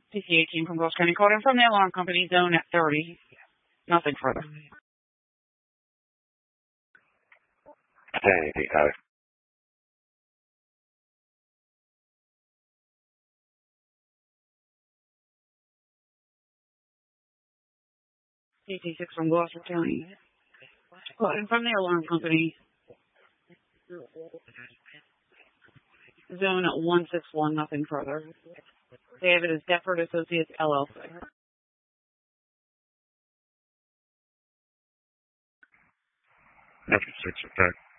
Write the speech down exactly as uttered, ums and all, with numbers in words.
C C eighteen from Welsh County Court and from the alarm company, zone at thirty. Nothing further. Hey, got it. C C six from Gloucester County. And from the alarm company, zone at one six one, nothing further. David is Deptford Associates, L L C. After six, okay.